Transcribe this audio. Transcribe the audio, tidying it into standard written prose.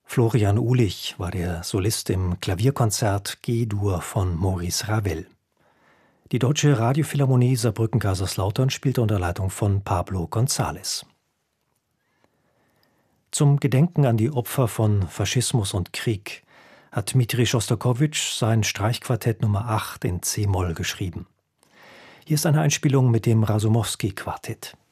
Florian Uhlich war der Solist im Klavierkonzert G-Dur von Maurice Ravel. Die Deutsche Radiophilharmonie Saarbrücken-Kaiserslautern spielte unter Leitung von Pablo González. Zum Gedenken an die Opfer von Faschismus und Krieg hat Dmitri Schostakowitsch sein Streichquartett Nummer 8 in C-Moll geschrieben. Hier ist eine Einspielung mit dem Rasumowski-Quartett.